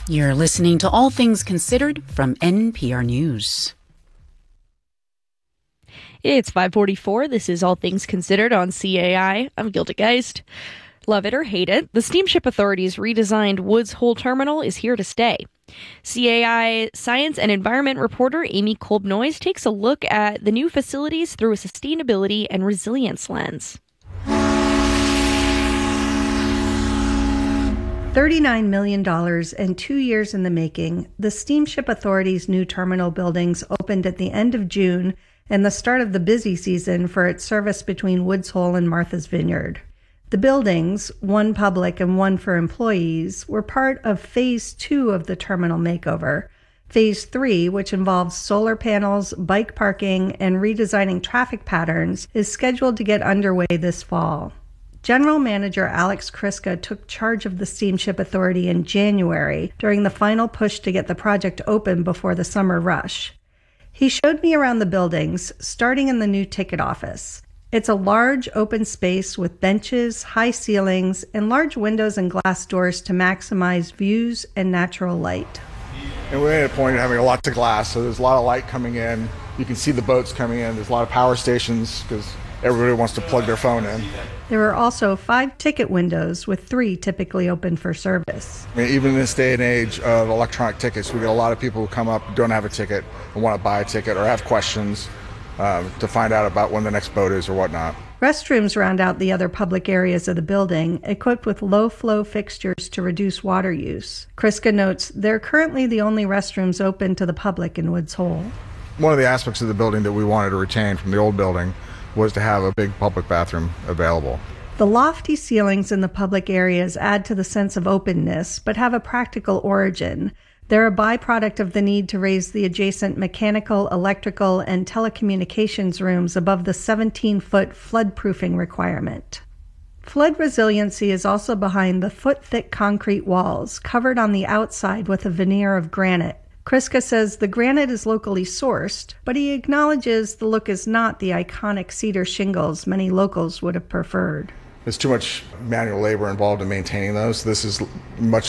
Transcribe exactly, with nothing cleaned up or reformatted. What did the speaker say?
You're listening to All Things Considered from N P R News. It's five forty-four. This is All Things Considered on C A I. I'm Gilda Geist. Love it or hate it, the Steamship Authority's redesigned Woods Hole Terminal is here to stay. C A I Science and Environment reporter Amy Kolb-Noyes takes a look at the new facilities through a sustainability and resilience lens. thirty-nine million dollars and two years in the making, the Steamship Authority's new terminal buildings opened at the end of June and the start of the busy season for its service between Woods Hole and Martha's Vineyard. The buildings, one public and one for employees, were part of Phase two of the terminal makeover. Phase three, which involves solar panels, bike parking, and redesigning traffic patterns, is scheduled to get underway this fall. General Manager Alex Kryska took charge of the Steamship Authority in January during the final push to get the project open before the summer rush. He showed me around the buildings, starting in the new ticket office. It's a large open space with benches, high ceilings, and large windows and glass doors to maximize views and natural light. And we're at a point of having a lot of glass, so there's a lot of light coming in. You can see the boats coming in. There's a lot of power stations because everybody wants to plug their phone in. There are also five ticket windows, with three typically open for service. I mean, even in this day and age of electronic tickets, we get a lot of people who come up, don't have a ticket, and want to buy a ticket or have questions um, to find out about when the next boat is or whatnot. Restrooms round out the other public areas of the building, equipped with low-flow fixtures to reduce water use. Kryska notes they're currently the only restrooms open to the public in Woods Hole. One of the aspects of the building that we wanted to retain from the old building was to have a big public bathroom available. The lofty ceilings in the public areas add to the sense of openness, but have a practical origin. They're a byproduct of the need to raise the adjacent mechanical, electrical, and telecommunications rooms above the seventeen-foot flood-proofing requirement. Flood resiliency is also behind the foot-thick concrete walls, covered on the outside with a veneer of granite. Kryska says the granite is locally sourced, but he acknowledges the look is not the iconic cedar shingles many locals would have preferred. There's too much manual labor involved in maintaining those. This is much